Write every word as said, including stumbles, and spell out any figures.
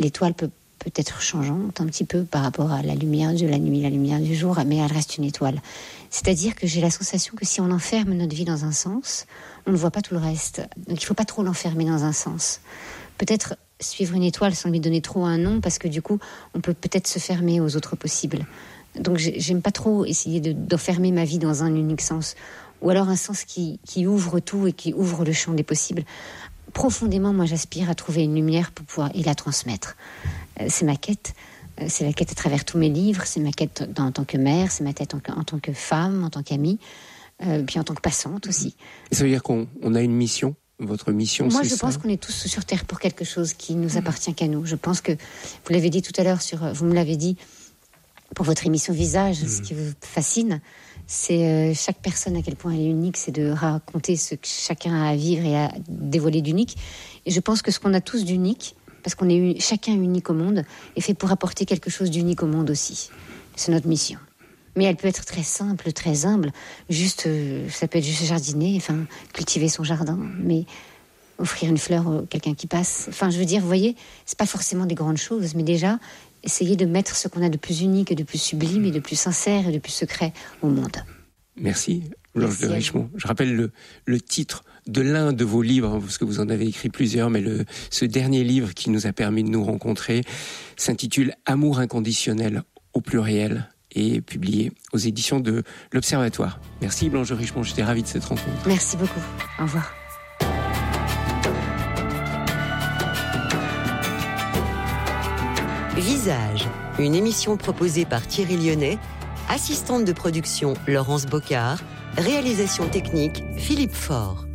l'étoile peut peut être changeante un petit peu par rapport à la lumière de la nuit, la lumière du jour, mais elle reste une étoile. C'est-à-dire que j'ai la sensation que si on enferme notre vie dans un sens, on ne voit pas tout le reste. Donc il ne faut pas trop l'enfermer dans un sens. Peut-être suivre une étoile sans lui donner trop un nom, parce que du coup, on peut peut-être se fermer aux autres possibles. Donc j'aime pas trop essayer de, d'enfermer ma vie dans un unique sens. Ou alors un sens qui, qui ouvre tout et qui ouvre le champ des possibles. Profondément, moi, j'aspire à trouver une lumière pour pouvoir et la transmettre. Euh, c'est ma quête. Euh, c'est la quête à travers tous mes livres. C'est ma quête en, en tant que mère. C'est ma quête en, en tant que femme, en tant qu'amie. Euh, puis en tant que passante aussi. Et ça veut dire qu'on on a une mission. Votre mission, moi, c'est je ça. pense qu'on est tous sur Terre pour quelque chose qui nous appartient qu'à nous. Je pense que, vous l'avez dit tout à l'heure, sur, vous me l'avez dit, pour votre émission Visage, mmh. ce qui vous fascine, c'est euh, chaque personne à quel point elle est unique, c'est de raconter ce que chacun a à vivre et à dévoiler d'unique. Et je pense que ce qu'on a tous d'unique, parce qu'on est un, chacun unique au monde, est fait pour apporter quelque chose d'unique au monde aussi. C'est notre mission. Mais elle peut être très simple, très humble. Juste, euh, ça peut être juste jardiner, enfin, cultiver son jardin, mais offrir une fleur à quelqu'un qui passe. Enfin, je veux dire, vous voyez, c'est pas forcément des grandes choses, mais déjà, essayer de mettre ce qu'on a de plus unique, et de plus sublime, et de plus sincère, et de plus secret au monde. Merci, Blanche de Richemont. Je rappelle le, le titre de l'un de vos livres, parce que vous en avez écrit plusieurs, mais le, ce dernier livre qui nous a permis de nous rencontrer s'intitule « Amour inconditionnel » au pluriel, et publié aux éditions de l'Observatoire. Merci Blanche de Richemont, j'étais ravi de cette rencontre. Merci beaucoup, au revoir. Visage, une émission proposée par Thierry Lyonnais, assistante de production Laurence Bocard, réalisation technique Philippe Faure.